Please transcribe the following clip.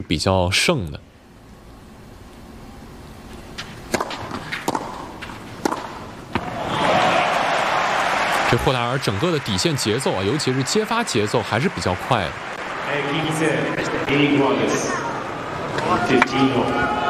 比较盛的。这霍达尔整个的底线节奏啊，尤其是接发节奏还是比较快的。